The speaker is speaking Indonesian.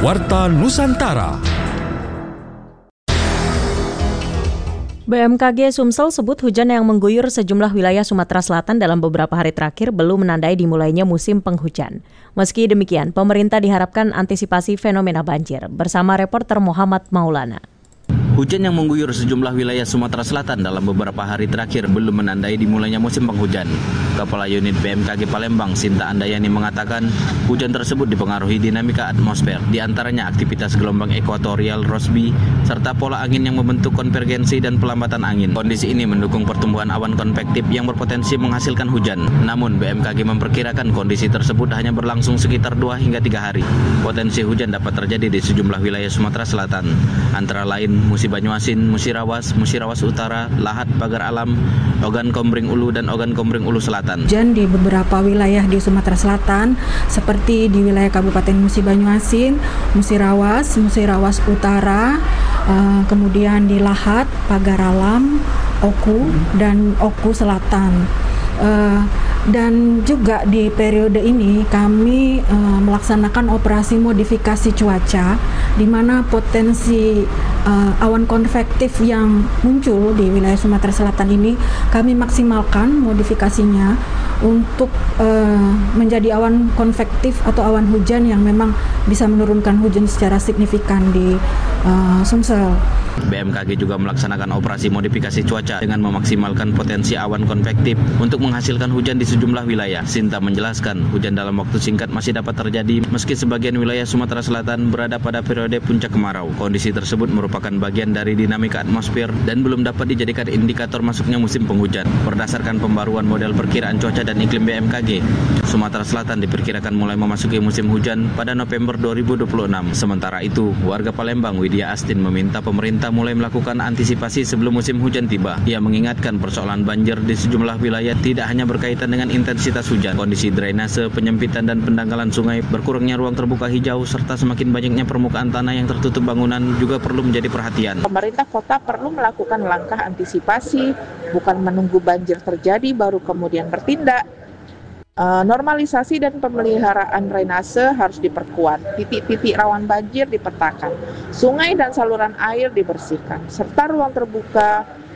Warta Nusantara. BMKG Sumsel sebut hujan yang mengguyur sejumlah wilayah Sumatera Selatan dalam beberapa hari terakhir belum menandai dimulainya musim penghujan. Meski demikian, pemerintah diharapkan antisipasi fenomena banjir. Bersama reporter Muhammad Maulana. Hujan yang mengguyur sejumlah wilayah Sumatera Selatan dalam beberapa hari terakhir belum menandai dimulainya musim penghujan. Kepala Unit BMKG Palembang, Sinta Andayani mengatakan, hujan tersebut dipengaruhi dinamika atmosfer, di antaranya aktivitas gelombang ekuatorial Rossby, serta pola angin yang membentuk konvergensi dan pelambatan angin. Kondisi ini mendukung pertumbuhan awan konvektif yang berpotensi menghasilkan hujan. Namun, BMKG memperkirakan kondisi tersebut hanya berlangsung sekitar 2 hingga 3 hari. Potensi hujan dapat terjadi di sejumlah wilayah Sumatera Selatan, antara lain Musi Banyuasin, Musirawas Utara, Lahat, Pagar Alam, Ogan Komering Ulu, dan Ogan Komering Ulu Selatan. Hujan di beberapa wilayah di Sumatera Selatan, seperti di wilayah Kabupaten Musi Banyuasin, Musirawas Utara, kemudian di Lahat, Pagar Alam, Oku, dan Oku Selatan. Dan juga di periode ini kami melaksanakan operasi modifikasi cuaca, di mana potensi awan konvektif yang muncul di wilayah Sumatera Selatan ini kami maksimalkan modifikasinya untuk menjadi awan konvektif atau awan hujan yang memang bisa menurunkan hujan secara signifikan di Sumsel. BMKG juga melaksanakan operasi modifikasi cuaca dengan memaksimalkan potensi awan konvektif untuk menghasilkan hujan di sejumlah wilayah. Sinta menjelaskan, hujan dalam waktu singkat masih dapat terjadi meski sebagian wilayah Sumatera Selatan berada pada periode puncak kemarau. Kondisi tersebut merupakan bagian dari dinamika atmosfer dan belum dapat dijadikan indikator masuknya musim penghujan. Berdasarkan pembaruan model perkiraan cuaca dan iklim BMKG, Sumatera Selatan diperkirakan mulai memasuki musim hujan pada November 2026. Sementara itu, warga Palembang Widya Astin meminta pemerintah mulai melakukan antisipasi sebelum musim hujan tiba. Ia mengingatkan persoalan banjir di sejumlah wilayah tidak hanya berkaitan dengan intensitas hujan, kondisi drainase, penyempitan dan pendangkalan sungai, berkurangnya ruang terbuka hijau, serta semakin banyaknya permukaan tanah yang tertutup bangunan juga perlu menjadi perhatian. Pemerintah kota perlu melakukan langkah antisipasi, bukan menunggu banjir terjadi baru kemudian bertindak. Normalisasi dan pemeliharaan drainase harus diperkuat, titik-titik rawan banjir dipetakan, sungai dan saluran air dibersihkan, serta ruang terbuka